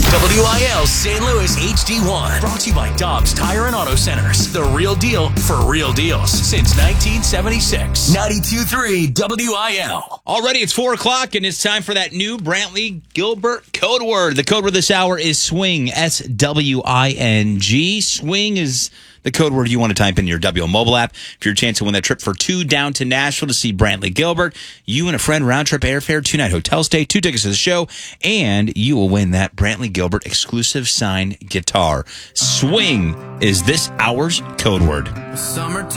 WIL St. Louis HD1. Brought to you by Dobbs Tire and Auto Centers. The real deal for real deals since 1976. 92.3 WIL. Already it's 4 o'clock, and it's time for that new Brantley Gilbert code word. The code word this hour is swing, S-W-I-N-G. Swing is the code word you want to type in your WIL mobile app. For your chance to win that trip for 2 down to Nashville to see Brantley Gilbert, you and a friend round-trip airfare, 2-night hotel stay, 2 tickets to the show, and you will win that Brantley Gilbert exclusive signed guitar. Swing is this hour's code word. Summertime.